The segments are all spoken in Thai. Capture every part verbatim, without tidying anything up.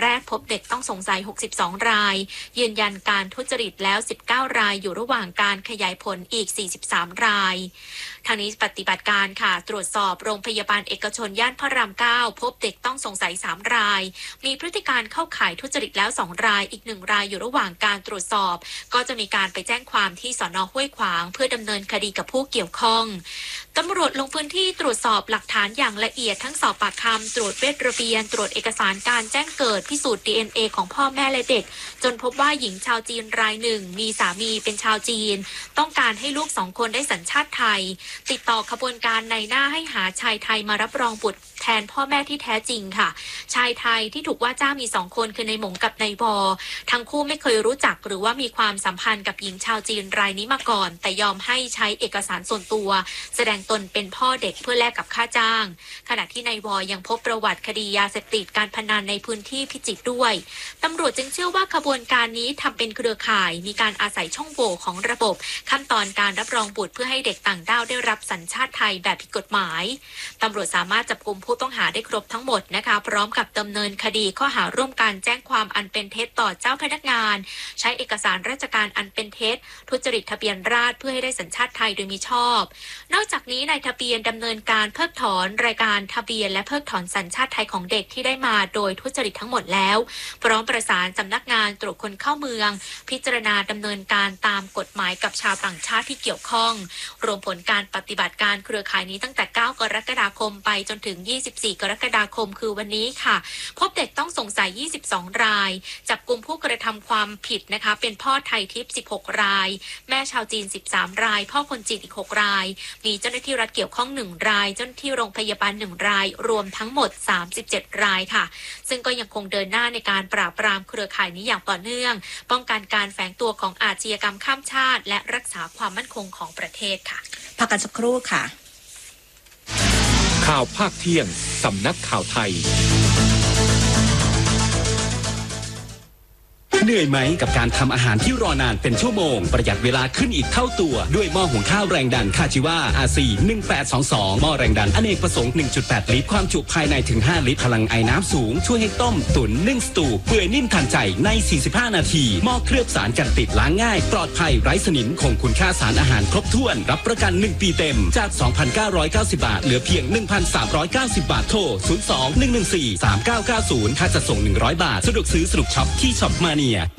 กพบเด็กต้องสงสัยหกสิบสองรายยืนยันการทุจริตแล้วสิบเก้ารายอยู่ระหว่างการขยายผลอีกสี่สิบสามรายทางนี้ปฏิบัติการค่ะตรวจสอบโรงพยาบาลเอกชนย่านพระรามเก้าพบเด็กต้องสงสัยสามรายมีพฤติการเข้าข่ายทุจริตแล้วสองรายอีกหนึ่งรายอยู่ระหว่างการตรวจสอบก็จะมีการไปแจ้งความที่สน.ห้วยขวางเพื่อดำเนินคดีกับผู้เกี่ยวข้องตำรวจลงพื้นที่ตรวจสอบหลักฐานอย่างละเอียดทั้งสอบปากคำตรวจเวชระเบียนตรวจเอกสารการแจ้งเกิดพิสูจน์ ดี เอ็น เอ ของพ่อแม่และเด็กจนพบว่าหญิงชาวจีนรายหนึ่งมีสามีเป็นชาวจีนต้องการให้ลูกสองคนได้สัญชาติไทยติดต่อขบวนการในหน้าให้หาชายไทยมารับรองบุตรแทนพ่อแม่ที่แท้จริงค่ะชายไทยที่ถูกว่าจ้างมีสองคนคือในหมงกับนายวอทั้งคู่ไม่เคยรู้จักหรือว่ามีความสัมพันธ์กับหญิงชาวจีนรายนี้มาก่อนแต่ยอมให้ใช้เอกสารส่วนตัวแสดงตนเป็นพ่อเด็กเพื่อแลกกับค่าจ้างขณะที่นายวอยังพบประวัติคดียาเสพติดการพนันในพื้นที่พิจิตรด้วยตำรวจจึงเชื่อว่าขบวนการนี้ทำเป็นเครือข่ายมีการอาศัยช่องโหว่ของระบบขั้นตอนการรับรองบุตรเพื่อให้เด็กต่างด้าวได้รับสัญชาติไทยแบบผิดกฎหมายตำรวจสามารถจับกุมผู้ต้องหาได้ครบทั้งหมดนะคะพร้อมกับดำเนินคดีข้อหาร่วมกันแจ้งความอันเป็นเท็จต่อเจ้าพนักงานใช้เอกสารราชการอันเป็นเท็จทุจริตทะเบียนราษฎร์เพื่อให้ได้สัญชาติไทยโดยมิชอบนอกจากนี้นายทะเบียนดำเนินการเพิกถอนรายการทะเบียนและเพิกถอนสัญชาติไทยของเด็กที่ได้มาโดยทุจริตทั้งหมดแล้วพร้อมประสานสำนักงานตรวจคนเข้าเมืองพิจารณาดำเนินการตามกฎหมายกับชาวต่างชาติที่เกี่ยวข้องรวมผลการปฏิบัติการเครือข่ายนี้ตั้งแต่เก้ากรกฎาคมไปจนถึงยี่สิบสี่กรกฎาคมคือวันนี้ค่ะพบเด็กต้องสงสัยยี่สิบสองรายจับกุมผู้กระทำความผิดนะคะเป็นพ่อไทยทิพย์สิบหกรายแม่ชาวจีนสิบสามรายพ่อคนจีนอีกหกรายมีเจ้าหน้าที่รัฐเกี่ยวข้องหนึ่งรายเจ้าหน้าที่โรงพยาบาลหนึ่งรายรวมทั้งหมดสามสิบเจ็ดรายค่ะซึ่งก็ยังคงเดินหน้าในการปราบปรามเครือข่ายนี้อย่างต่อเนื่องป้องกันการแฝงตัวของอาชญากรรมข้ามชาติและรักษาความมั่นคงของประเทศค่ะพักกันสักครู่ค่ะข่าวภาคเที่ยงสำนักข่าวไทยเหนื่อยไหมกับการทำอาหารที่รอนานเป็นชั่วโมงประหยัดเวลาขึ้นอีกเท่าตัวด้วยหม้อหุงข้าวแรงดันคาจิว่า อาร์ ซี หนึ่งแปดสองสองหม้อแรงดันอเนกประสงค์ หนึ่งจุดแปด ลิตรความจุภายในถึงห้าลิตรพลังไอน้ำสูงช่วยให้ต้มตุ๋นนึ่งสตูเปื่อยนิ่มทันใจในสี่สิบห้านาทีหม้อเคลือบสารกันติดล้างง่ายปลอดภัยไร้สนิมคงคุณค่าสารอาหารครบถ้วนรับประกันหนึ่งปีเต็มจาก สองพันเก้าร้อยเก้าสิบ บาทเหลือเพียง หนึ่งพันสามร้อยเก้าสิบ บาทโทรศูนย์ สอง หนึ่ง หนึ่ง สี่ สาม เก้า เก้า ศูนย์ค่าจัดส่งหนึ่งร้อยบาทสะดวกซื้อสะดวกช็อปที่ช็อปมาเนีย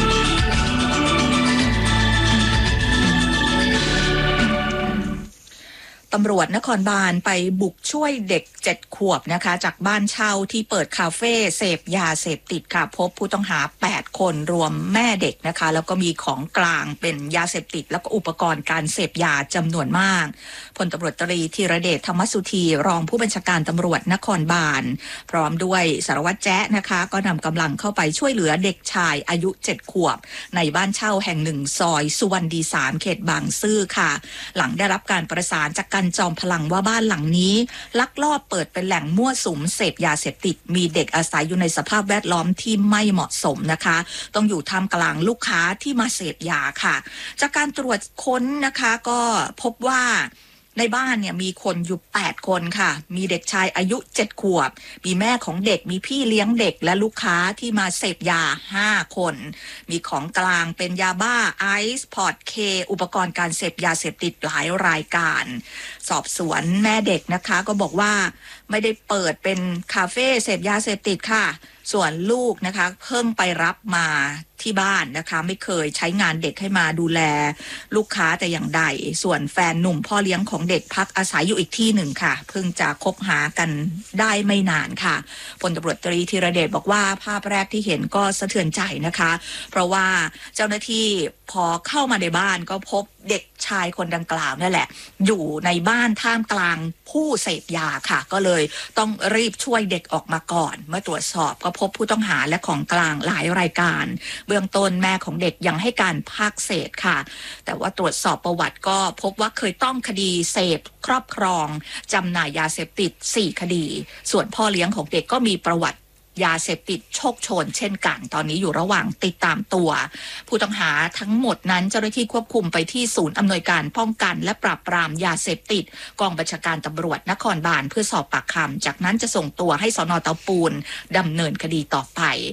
ตำรวจนครบาลไปบุกช่วยเด็กเจ็ดขวบนะคะจากบ้านเช่าที่เปิดคาเฟ่เสพยาเสพติดค่ะพบผู้ต้องหาแปดคนรวมแม่เด็กนะคะแล้วก็มีของกลางเป็นยาเสพติดแล้วก็อุปกรณ์การเสพยาจำนวนมากพลตำรวจตรีธีรเดชธรรมสุธีรองผู้บัญชาการตำรวจนครบาลพร้อมด้วยสารวัตรแจ๊ะนะคะก็นำกำลังเข้าไปช่วยเหลือเด็กชายอายุเจ็ดขวบในบ้านเช่าแห่งหนึ่งซอยสุวรรณดีสามเขตบางซื่อค่ะหลังได้รับการประสานจากการจอมพลังว่าบ้านหลังนี้ลักลอบเปิดเป็นแหล่งมั่วสุมเสพยาเสพติดมีเด็กอาศัยอยู่ในสภาพแวดล้อมที่ไม่เหมาะสมนะคะต้องอยู่ท่ามกลางลูกค้าที่มาเสพยาค่ะจากการตรวจค้นนะคะก็พบว่าในบ้านเนี่ยมีคนอยู่แปดคนค่ะมีเด็กชายอายุเจ็ดขวบมีแม่ของเด็กมีพี่เลี้ยงเด็กและลูกค้าที่มาเสพยาห้าคนมีของกลางเป็นยาบ้าไอซ์พอร์ตเคอุปกรณ์การเสพยาเสพติดหลายรายการสอบสวนแม่เด็กนะคะก็บอกว่าไม่ได้เปิดเป็นคาเฟ่เสพยาเสพติดค่ะส่วนลูกนะคะเพิ่งไปรับมาที่บ้านนะคะไม่เคยใช้งานเด็กให้มาดูแลลูกค้าแต่อย่างใดส่วนแฟนหนุ่มพ่อเลี้ยงของเด็กพักอาศัยอยู่อีกที่หนึ่งค่ะเพิ่งจะคบหากันได้ไม่นานค่ะพลตำรวจตรีธีรเดชบอกว่าภาพแรกที่เห็นก็สะเทือนใจนะคะเพราะว่าเจ้าหน้าที่พอเข้ามาในบ้านก็พบเด็กชายคนดังกล่าวนั่นแหละอยู่ในบ้านท่ามกลางผู้เสพยาค่ะก็เลยต้องรีบช่วยเด็กออกมาก่อนเมื่อตรวจสอบก็พบผู้ต้องหาและของกลางหลายรายการเบื้องต้นแม่ของเด็กยังให้การภาคเศษค่ะแต่ว่าตรวจสอบประวัติก็พบว่าเคยต้องคดีเสพครอบครองจำหน่ายยาเสพติดสี่คดีส่วนพ่อเลี้ยงของเด็กก็มีประวัติยาเสพติดโชคโชนเช่นกันตอนนี้อยู่ระหว่างติดตามตัวผู้ต้องหาทั้งหมดนั้นเจ้าหน้าที่ควบคุมไปที่ศูนย์อำนวยการป้องกันและปราบปรามยาเสพติดกองบัญชาการตำรวจนครบาลเพื่อสอบปากคำจากนั้นจะส่งตัวให้สน.เตาปูนดำเนินคดีต่อไป